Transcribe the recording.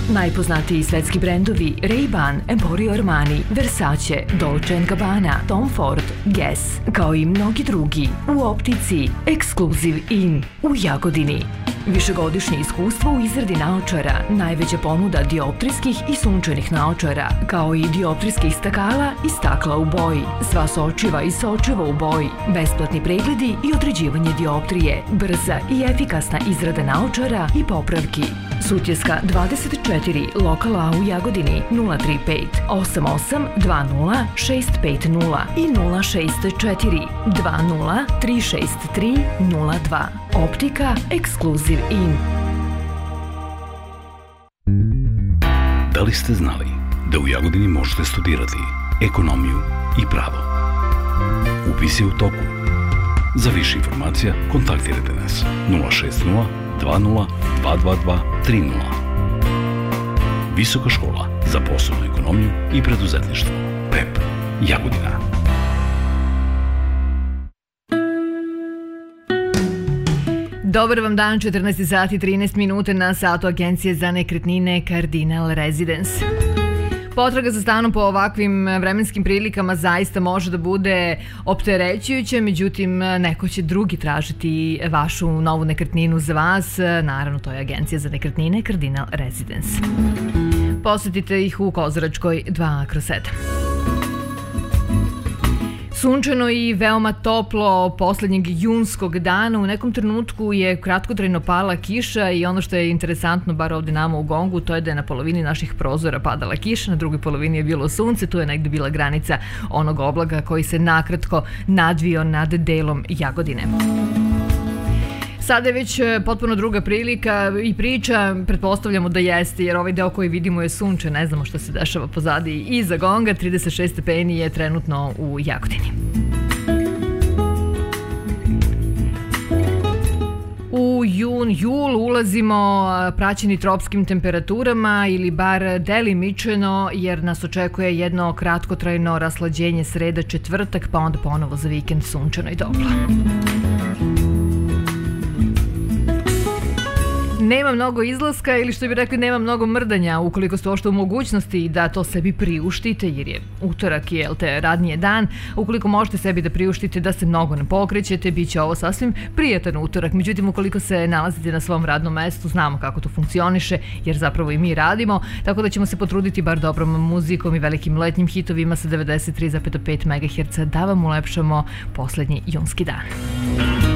Najpoznatiji svetski brendovi Ray-Ban, Emporio Armani, Versace, Dolce & Gabbana, Tom Ford, Guess, kao i mnogi drugi u optici Exclusive In u Jagodini. Višegodišnje iskustvo u izradi naočara, najveća ponuda dioptrijskih i sunčanih naočara, kao i dioptrijskih stakala i stakla u boji, sva sočiva i sočiva u boji, besplatni pregledi i određivanje dioptrije, brza i efikasna izrada naočara i popravki. Sutjeska 24, lokal A u Jagodini 035 88 20 650 i 064 20 363 02. Optika Exclusive In. Da li ste znali da u Jagodini možete studirati ekonomiju i pravo? Upis je u toku. Za više informacija kontaktirajte nas 060 20 222 30. Visoka škola za poslovnu ekonomiju i preduzetništvo. PEP Jagodina. Dobar vam dan, 14 sati 13 minuta na satu Agencije za nekretnine Cardinal Residence. Potraga za stanom po ovakvim vremenskim prilikama zaista može da bude opterećujuća, međutim neko će drugi tražiti vašu novu nekretninu za vas. Naravno, to je Agencija za nekretnine Cardinal Residence. Posetite ih u Kozaračkoj 2/7. Sunčano i veoma toplo poslednjeg junskog dana. U nekom trenutku je kratkotrajno pala kiša i ono što je interesantno, bar ovdje nama u Gongu, to je da je na polovini naših prozora padala kiša, na drugoj polovini je bilo sunce, tu je negdje bila granica onog oblaga koji se nakratko nadvio nad delom Jagodine. Sada je već potpuno druga prilika i priča, pretpostavljamo da jeste, jer ovaj deo koji vidimo je sunče, ne znamo što se dešava pozadi iza Gonga. 36 stepeni je trenutno u Jagodini. U jul ulazimo praćeni tropskim temperaturama ili bar delimičeno, jer nas očekuje jedno kratkotrajno raslađenje sreda, četvrtak, pa onda ponovo za vikend sunčano i toplo. Nema mnogo izlaska ili što bi rekli nema mnogo mrdanja ukoliko ste uopšte u mogućnosti da to sebi priuštite, jer je utorak i radni je dan. Ukoliko možete sebi da priuštite da se mnogo ne pokrećete, bit će ovo sasvim prijatan utorak. Međutim, ukoliko se nalazite na svom radnom mestu, znamo kako to funkcioniše, jer zapravo i mi radimo, tako da ćemo se potruditi bar dobrom muzikom i velikim letnjim hitovima sa 93,5 MHz da vam ulepšamo poslednji junski dan.